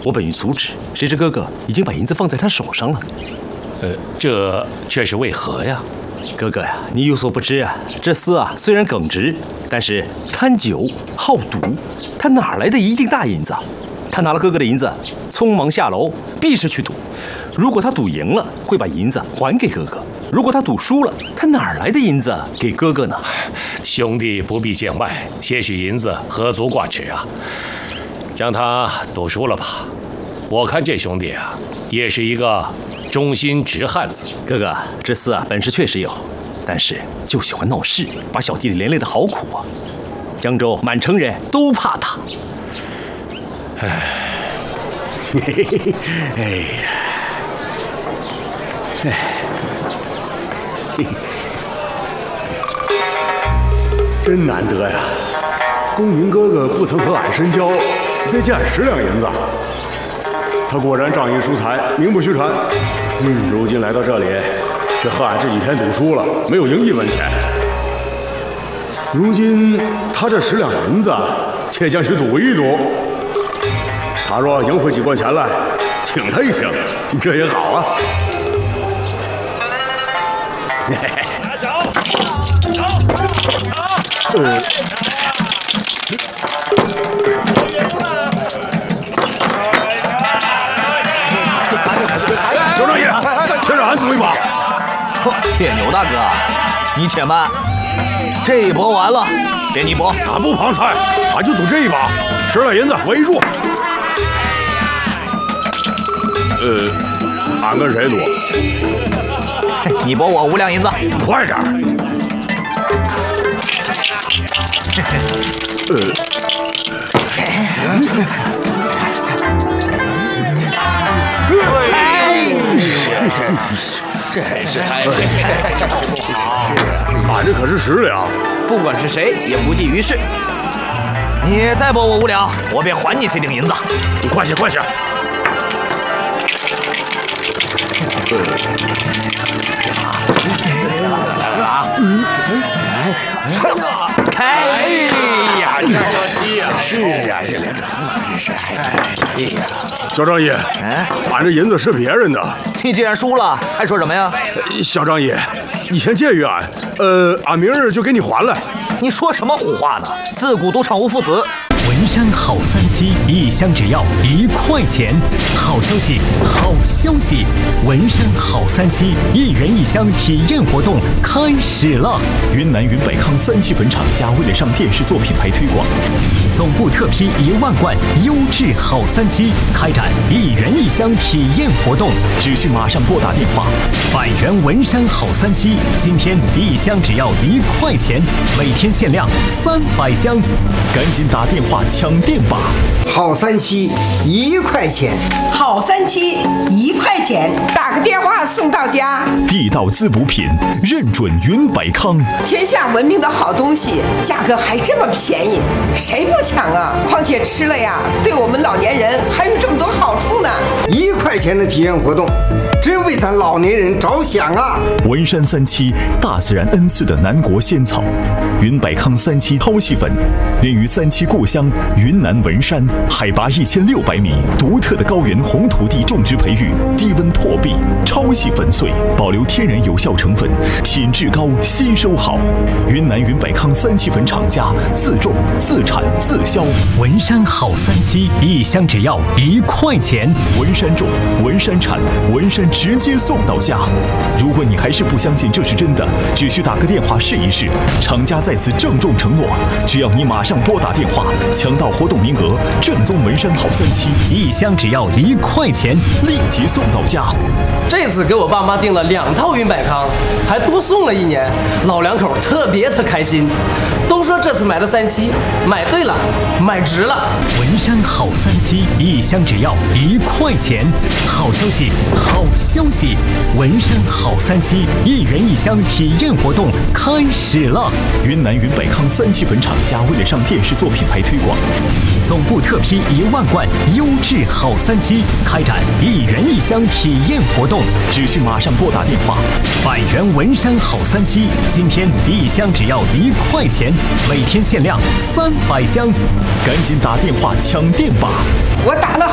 我本欲阻止，谁知哥哥已经把银子放在他手上了。 这却是为何呀？ 哥哥呀，你有所不知啊，这厮啊虽然耿直，但是贪酒好赌，他哪来的一锭大银子？他拿了哥哥的银子，匆忙下楼，必是去赌。如果他赌赢了，会把银子还给哥哥；如果他赌输了，他哪来的银子给哥哥呢？ 兄弟不必见外，些许银子何足挂齿啊！让他赌输了吧。我看这兄弟啊，也是一个忠心直汉子。 哥哥，这厮啊本事确实有，但是就喜欢闹事，把小弟连累得好苦啊！江州满城人都怕他。 哎呀，真难得呀！公明哥哥不曾和俺深交，别见10两银子。他果然仗义疏财，名不虚传。如今来到这里，却和俺这几天赌输了，没有赢1文钱。如今他这10两银子，且将去赌一赌。他若赢回几贯钱来，请他一请，这也好啊。 拿手， 小张爷，先让俺赌一把。 别扭大哥，你且慢，这一搏完了，给你搏。 俺不旁菜，俺就赌这一把，10两银子围住。俺跟谁赌？ 你搏我5两银子， 快点！ 真是太俺这可是10两， 不管是谁也不计于事。 你再搏我5两，我便还你这锭银子。 你快些，快些！ 哎呀，这可惜呀！ 是啊，这连着这是哎呀，小张爷，俺这银子是别人的， 你既然输了，还说什么呀？ 小张爷，你先借于俺，俺明日就给你还来。 你说什么胡话呢？自古赌场无父子。 文山好37，一箱只要1块钱。好消息，好消息！文山好37，一人一箱体验活动开始了。 云南云百康37粉厂家为了上电视做品牌推广， 总部特批1万罐优质好37，开展一人一箱体验活动， 只需马上拨打电话。 100元文山好37，今天一箱只要1块钱，每天限量300箱， 赶紧打电话抢店吧！ 好37 1块钱， 好37 1块钱，打个电话送到家。 地道滋补品，认准云百康。 天下闻名的好东西，价格还这么便宜，谁不抢啊？况且吃了呀，对我们老年人还有这么多好处呢。 1块钱的体验活动，真为咱老年人着想啊！ 文山37，大自然恩赐的南国仙草，云百康37超细粉，源于37故乡云南文山，海拔1600米，独特的高原红土地种植培育，低温破壁，超细粉碎，保留天然有效成分，品质高，吸收好。云南云百康37粉厂家自种自产自销。 文山好37，一箱只要1块钱。 文山种，文山产，文山直接送到家。如果你还是不相信这是真的，只需打个电话试一试。厂家在此郑重承诺，只要你马上拨打电话，抢到活动名额，正宗文山好37， 一箱只要1块钱， 立即送到家。 这次给我爸妈订了2套云百康，还多送了1年，老两口特别的开心，都说这次买的37买对了，买值了。 文山好37，一箱只要1块钱。好消息，好消息！文山好37，一人一箱体验活动开始了。 云南云百康37粉厂家为了上电视做品牌推广， 总部特批1万罐优质好37，开展一人一箱体验活动， 只需马上拨打电话。 100元文山好37，今天一箱只要1块钱，每天限量300箱， 赶紧打电话抢店吧！ 我打了